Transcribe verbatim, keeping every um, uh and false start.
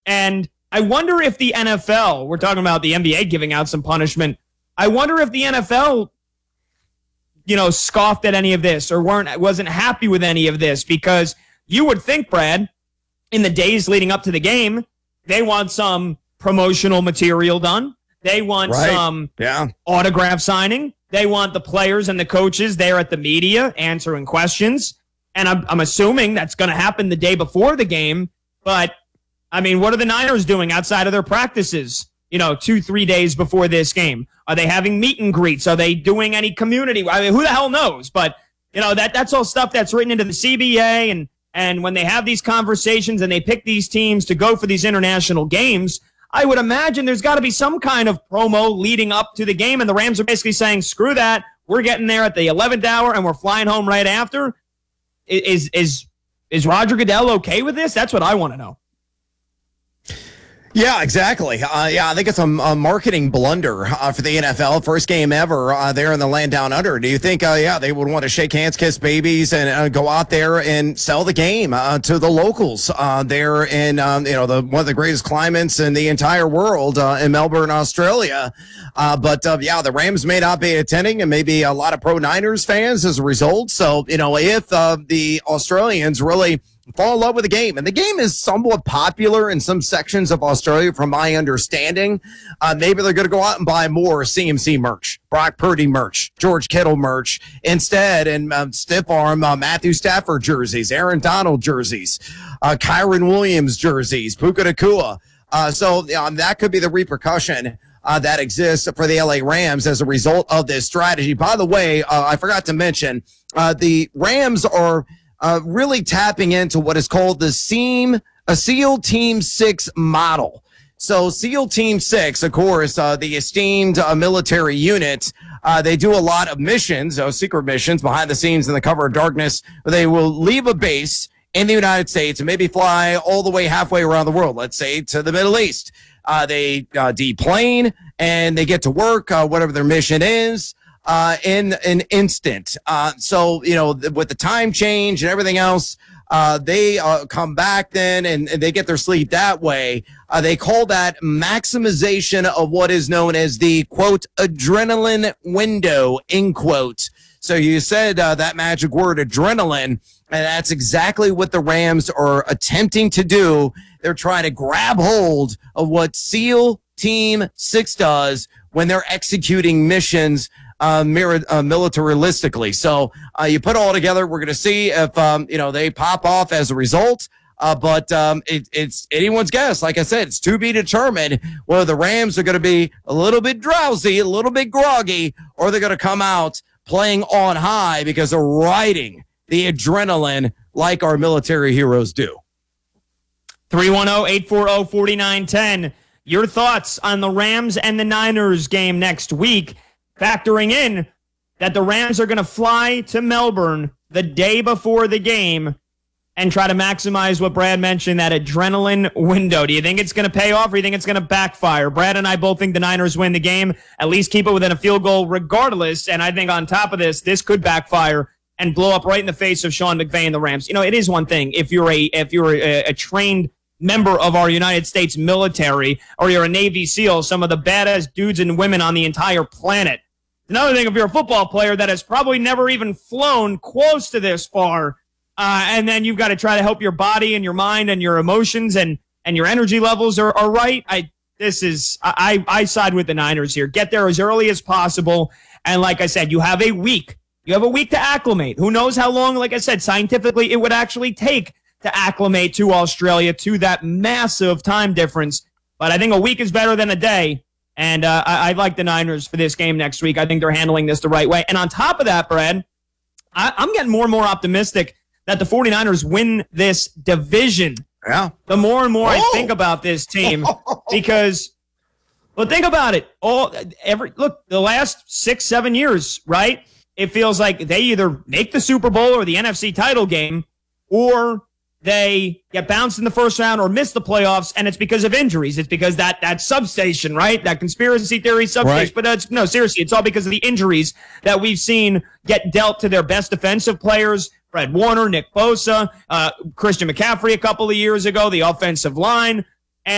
And I wonder if the N F L, we're talking about the N B A giving out some punishment. I wonder if the N F L, you know, scoffed at any of this or weren't wasn't happy with any of this, because you would think, Brad, in the days leading up to the game, they want some promotional material done. They want right. some yeah. autograph signing. They want the players and the coaches there at the media answering questions. And I'm, I'm assuming that's going to happen the day before the game. But, I mean, what are the Niners doing outside of their practices, you know, two, three days before this game? Are they having meet and greets? Are they doing any community? I mean, who the hell knows? But, you know, that that's all stuff that's written into the C B A. And, and when they have these conversations and they pick these teams to go for these international games, I would imagine there's got to be some kind of promo leading up to the game. And the Rams are basically saying, screw that. We're getting there at the eleventh hour and we're flying home right after. Is is is Roger Goodell okay with this? That's what I want to know. Yeah, exactly. Uh, yeah, I think it's a, a marketing blunder uh, for the N F L. First game ever uh, there in the land down under. Do you think, uh, yeah, they would want to shake hands, kiss babies, and uh, go out there and sell the game uh, to the locals uh, there in, um, you know, the one of the greatest climates in the entire world uh, in Melbourne, Australia? Uh, but, uh, yeah, the Rams may not be attending, and maybe a lot of pro-Niners fans as a result. So, you know, if uh, the Australians really fall in love with the game, and the game is somewhat popular in some sections of Australia, from my understanding, uh, maybe they're going to go out and buy more C M C merch, Brock Purdy merch, George Kittle merch instead, and um, stiff arm uh, Matthew Stafford jerseys, Aaron Donald jerseys, uh, Kyron Williams jerseys, Puka Nacua. Uh, so um, that could be the repercussion Uh, that exists for the L A Rams as a result of this strategy. By the way, uh, I forgot to mention, uh, the Rams are uh, really tapping into what is called the SEAM, a SEAL Team six model. So SEAL Team six, of course, uh, the esteemed uh, military unit, uh, they do a lot of missions, uh, secret missions behind the scenes in the cover of darkness. They will leave a base in the United States and maybe fly all the way halfway around the world, let's say to the Middle East. Uh, they uh, deplane and they get to work, uh, whatever their mission is, uh, in an instant. Uh, so, you know, th- with the time change and everything else, uh, they uh, come back then and, and they get their sleep that way. Uh, they call that maximization of what is known as the, quote, adrenaline window, end quote. So you said uh, that magic word, adrenaline, and that's exactly what the Rams are attempting to do. They're trying to grab hold of what SEAL Team six does when they're executing missions uh, mir- uh, militaristically. So uh, you put it all together, we're going to see if um, you know they pop off as a result. Uh, but um, it, it's anyone's guess. Like I said, it's to be determined whether the Rams are going to be a little bit drowsy, a little bit groggy, or they're going to come out playing on high because they're riding the adrenaline like our military heroes do. three one zero, eight four zero, four nine one zero. Your thoughts on the Rams and the Niners game next week, factoring in that the Rams are going to fly to Melbourne the day before the game and try to maximize what Brad mentioned, that adrenaline window. Do you think it's going to pay off, or do you think it's going to backfire? Brad and I both think the Niners win the game, at least keep it within a field goal regardless. And I think on top of this, this could backfire and blow up right in the face of Sean McVay and the Rams. You know, it is one thing if you're a if you're a, a trained member of our United States military, or you're a Navy SEAL, some of the badass dudes and women on the entire planet. Another thing, if you're a football player that has probably never even flown close to this far, uh, and then you've got to try to help your body and your mind and your emotions and and your energy levels are, are right. I this is I I side with the Niners here. Get there as early as possible, and like I said, you have a week. You have a week to acclimate. Who knows how long, like I said, scientifically, it would actually take to acclimate to Australia, to that massive time difference. But I think a week is better than a day. And uh, I, I like the Niners for this game next week. I think they're handling this the right way. And on top of that, Brad, I, I'm getting more and more optimistic that the 49ers win this division. Yeah. The more and more oh. I think about this team, because, well, think about it. All every look, the last six, seven years, right? It feels like they either make the Super Bowl or the N F C title game, or they get bounced in the first round or miss the playoffs, and it's because of injuries. It's because that that substation, right? That conspiracy theory substation. Right. But it's, no, seriously, it's all because of the injuries that we've seen get dealt to their best defensive players. Fred Warner, Nick Bosa, uh, Christian McCaffrey a couple of years ago, the offensive line.